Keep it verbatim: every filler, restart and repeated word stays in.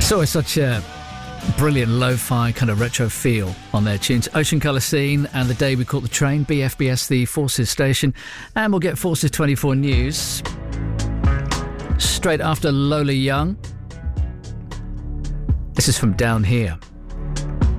It's always such a brilliant lo-fi kind of retro feel on their tunes. Ocean Colour Scene and The Day We Caught the Train, B F B S, the Forces station. And we'll get Forces twenty-four News straight after Lola Young. This is from Down Here.